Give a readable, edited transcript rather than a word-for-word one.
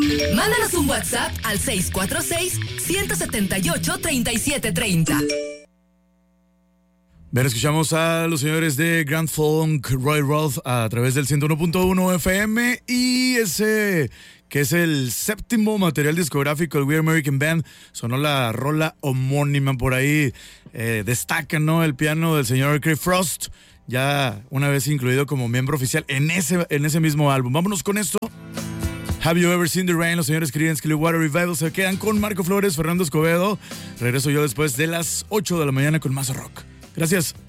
Mándanos un WhatsApp al 646-178-3730. Bien, escuchamos a los señores de Grand Funk, Roy Roth a través del 101.1 FM y ese que es el séptimo material discográfico del We Are American Band, sonó la rola homónima por ahí, destaca, ¿no?, el piano del señor Craig Frost, ya una vez incluido como miembro oficial en ese mismo álbum. Vámonos con esto. Have You Ever Seen the Rain? Los señores Creedence Clearwater Revival se quedan con Marco Flores, Fernando Escobedo. Regreso yo después de las 8 de la mañana con más rock. Gracias.